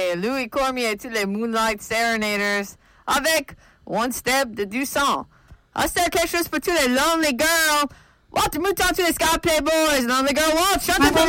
et Louis Cormier, tous les Moonlight Serenaders, avec One Step de Dusson. C'était quelque chose pour tous les Lonely Girls. Walter Mouton, tous les Sky Playboys, Lonely Girl Waltz, chante pour